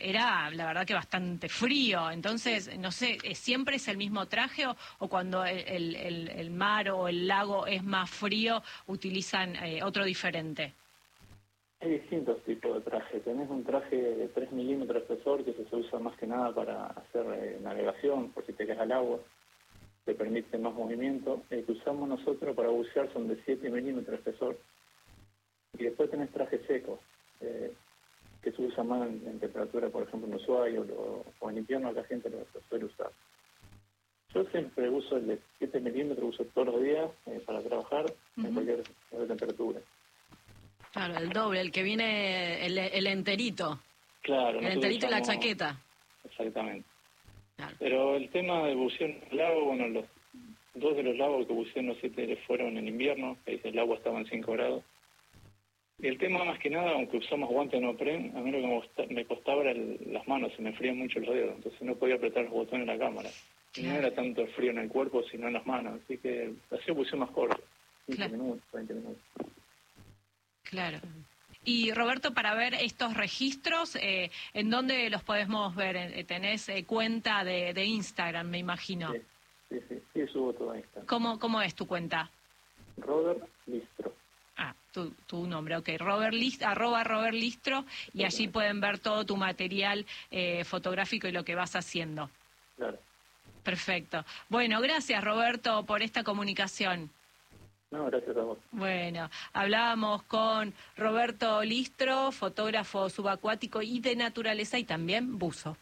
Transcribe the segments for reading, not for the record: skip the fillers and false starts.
era la verdad que bastante frío. Entonces, no sé, ¿siempre es el mismo traje o cuando el mar o el lago es más frío utilizan otro diferente? Hay distintos tipos de traje. Tenés un traje de 3 milímetros de espesor que se usa más que nada para hacer navegación, por si te caes al agua. Te permite más movimiento. El que usamos nosotros para bucear son de 7 milímetros de espesor. Y después tenés trajes secos, que se usa más en temperatura, por ejemplo, en Ushuaia o en invierno la gente lo suele usar. Yo siempre uso el de 7 milímetros, uso todos los días para trabajar en cualquier temperatura. Claro, el doble, el que viene, el enterito. Claro. El enterito y la chaqueta. Exactamente. Claro. Pero el tema de buceo en el lago, bueno, los 2 de los lagos que buceé en los 7 fueron en invierno, el agua estaba en 5 grados. Y el tema más que nada, aunque usamos guantes de neopren, a mí lo que me costaba era las manos, se me frían mucho los dedos, entonces no podía apretar los botones de la cámara. Claro. No era tanto el frío en el cuerpo, sino en las manos, así que hacía buceo más corto, 15 minutos, 20 minutos. Claro. Y Roberto, para ver estos registros, ¿en dónde los podemos ver? ¿Tenés cuenta de Instagram, me imagino? Sí, subo todo a Instagram. ¿Cómo es tu cuenta? Robert Listro. Ah, tu nombre, ok. Robert Listro, y allí pueden ver todo tu material fotográfico y lo que vas haciendo. Claro. Perfecto. Bueno, gracias Roberto por esta comunicación. No, gracias a vos. Bueno, hablábamos con Roberto Listro, fotógrafo subacuático y de naturaleza y también buzo.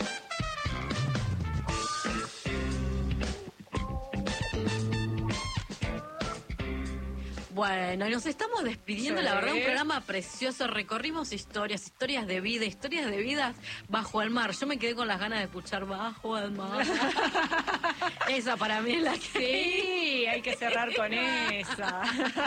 Bueno, nos estamos despidiendo, sí. La verdad, un programa precioso. Recorrimos historias de vidas bajo el mar. Yo me quedé con las ganas de escuchar Bajo el Mar. Esa para mí es la que... Sí, hay que cerrar con esa.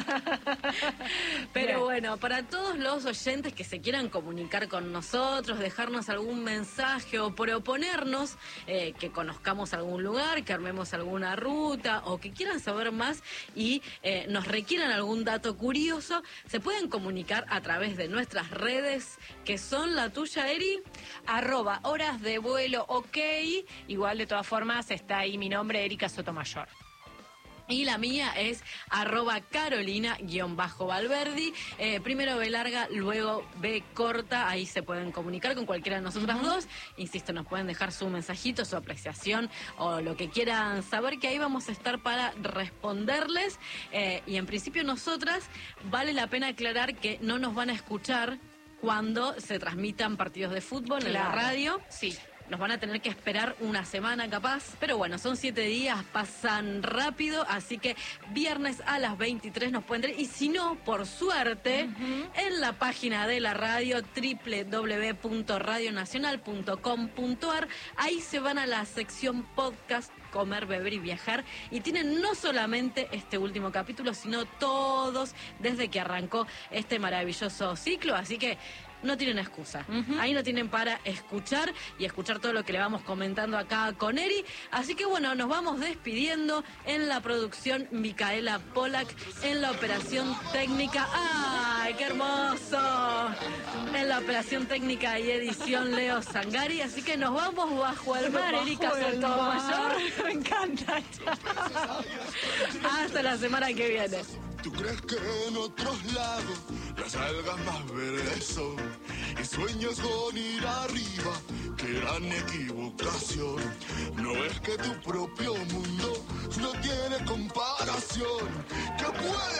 Pero bueno, para todos los oyentes que se quieran comunicar con nosotros, dejarnos algún mensaje o proponernos que conozcamos algún lugar, que armemos alguna ruta o que quieran saber más y nos requieran algún dato curioso, se pueden comunicar a través de nuestras redes, que son la tuya, Eri, @horas de vuelo ok, igual de todas formas está ahí mi nombre, Erika Sotomayor. Y la mía es @Carolina_Valverdi, primero B larga, luego B corta, ahí se pueden comunicar con cualquiera de nosotras dos, insisto, nos pueden dejar su mensajito, su apreciación o lo que quieran saber, que ahí vamos a estar para responderles, y en principio nosotras, vale la pena aclarar que no nos van a escuchar cuando se transmitan partidos de fútbol en la radio. Sí. Nos van a tener que esperar una semana capaz, pero bueno, son 7 días, pasan rápido, así que viernes a las 23 nos pueden tener, y si no, por suerte, en la página de la radio, www.radionacional.com.ar, ahí se van a la sección podcast, comer, beber y viajar, y tienen no solamente este último capítulo, sino todos desde que arrancó este maravilloso ciclo, así que no tienen excusa. Ahí no tienen para escuchar y escuchar todo lo que le vamos comentando acá con Eri. Así que bueno, nos vamos despidiendo. En la producción, Micaela Polak. En la operación técnica, ¡ay, qué hermoso! En la operación técnica y edición, Leo Zangari. Así que nos vamos bajo el mar, Erika Sotomayor. Me encanta. Hasta la semana que viene. ¿Tú crees que en otros lados las algas más verdes son? Y sueñas con ir arriba, qué gran equivocación. No es que tu propio mundo no tiene comparación. ¿Qué puede